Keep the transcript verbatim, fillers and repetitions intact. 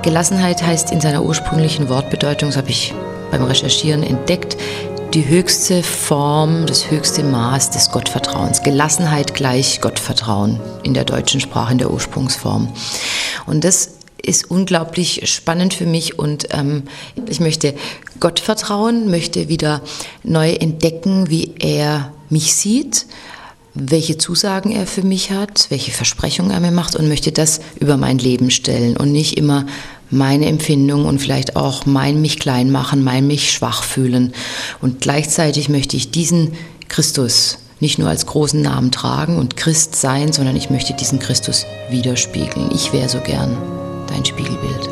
Gelassenheit heißt in seiner ursprünglichen Wortbedeutung, das habe ich beim Recherchieren entdeckt, die höchste Form, das höchste Maß des Gottvertrauens. Gelassenheit gleich Gottvertrauen in der deutschen Sprache, in der Ursprungsform. Und das ist unglaublich spannend für mich und ähm, ich möchte Gott vertrauen, möchte wieder neu entdecken, wie er mich sieht, welche Zusagen er für mich hat, welche Versprechungen er mir macht und möchte das über mein Leben stellen und nicht immer meine Empfindung und vielleicht auch mein mich klein machen, mein mich schwach fühlen. Und gleichzeitig möchte ich diesen Christus nicht nur als großen Namen tragen und Christ sein, sondern ich möchte diesen Christus widerspiegeln. Ich wäre so gern dein Spiegelbild.